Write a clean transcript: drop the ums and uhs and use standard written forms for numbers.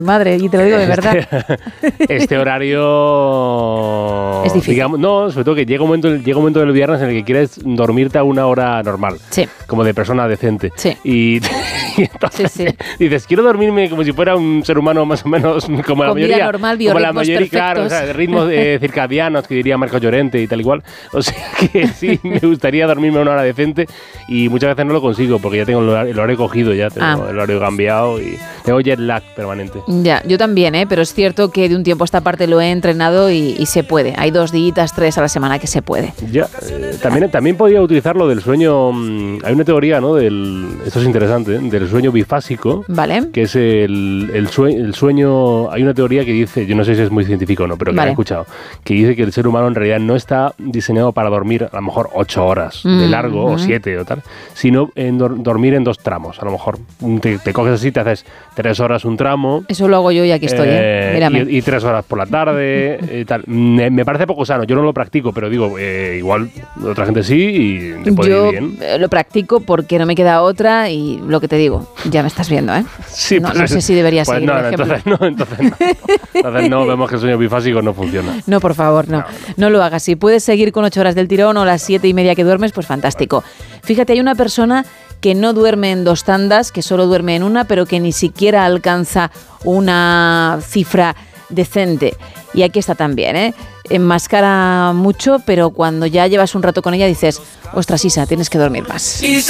madre, y te lo digo de verdad. Este horario... Es difícil. Digamos, no, sobre todo que llega un momento del viernes en el que quieres dormirte a una hora normal. Sí. Como de persona decente. Sí. Y entonces dices, quiero dormirme como si fuera un ser humano más o menos como la mayoría. Vida normal, como la biorritmos mayoría, claro, o perfectos. sea, de ritmos circadianos, que diría Marco Llorente y tal igual. O sea que sí, me gustaría dormirme a una hora decente y muchas veces no lo consigo porque ya tengo el horario cogido, ya tengo el horario cambiado y tengo jet lag permanente. Ya, yo también, pero es cierto que de un tiempo a esta parte lo he entrenado y se puede. Hay 2 días, 3 a la semana que se puede. Ya, también podría utilizar lo del sueño. Hay una teoría, ¿no? Esto es interesante, del sueño bifásico. Vale. Que es el sueño. Hay una teoría que dice, yo no sé si es muy científico o no, pero que la he escuchado, que dice que el ser humano en realidad no está diseñado para dormir a lo mejor 8 horas de largo o 7 o tal, sino en dormir en 2 tramos. A lo mejor te coges así, te haces 3 horas un tramo. Eso lo hago yo y aquí estoy, mírame. Y 3 horas por la tarde, tal. Me parece poco sano, yo no lo practico, pero digo, igual otra gente sí y te puede ir bien. Yo lo practico porque no me queda otra y lo que te digo, ya me estás viendo, ¿eh? Sí, no sé si debería seguir, no, por ejemplo. Entonces no, vemos que el sueño bifásico no funciona. No, por favor, no lo hagas. Si puedes seguir con 8 horas del tirón o las 7:30 que duermes, pues fantástico. Fíjate, hay una persona que no duerme en 2 tandas, que solo duerme en una, pero que ni siquiera alcanza una cifra decente. Y aquí está también, enmascara mucho, pero cuando ya llevas un rato con ella dices, ostras, Isa, tienes que dormir más.